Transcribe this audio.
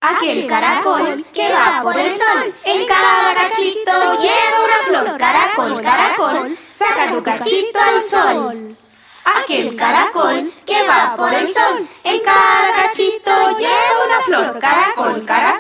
Aquel caracol que va por el sol, en cada cachito lleva una flor. Caracol, caracol, saca tu cachito al sol. Aquel caracol que va por el sol, en cada cachito lleva una flor. Caracol, caracol.